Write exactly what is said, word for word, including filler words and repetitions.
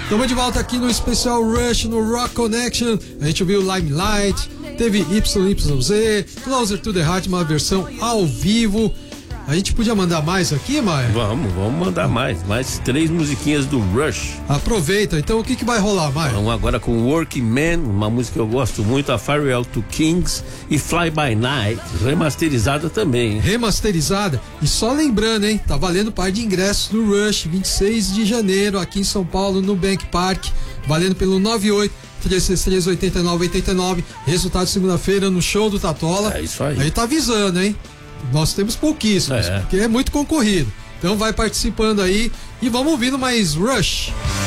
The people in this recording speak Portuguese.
Estamos de volta aqui no especial Rush no Rock Connection. A gente viu Limelight, teve Y Y Z, Closer to the Heart, uma versão ao vivo. A gente podia mandar mais aqui, Maia? Vamos, vamos mandar mais. Mais três musiquinhas do Rush. Aproveita, então o que, que vai rolar, Maia? Vamos agora com Working Man, uma música que eu gosto muito, a Farewell to Kings e Fly By Night, remasterizada também. Hein? Remasterizada. E só lembrando, hein? Tá valendo par de ingressos do Rush, vinte e seis de janeiro, aqui em São Paulo, no Bank Park. Valendo pelo nove oito três seis três oito nove oito nove. Resultado segunda-feira no show do Tatola. É isso aí. Aí tá avisando, hein? Nós temos pouquíssimos, é. porque é muito concorrido. Então vai participando aí e vamos ouvindo mais Rush.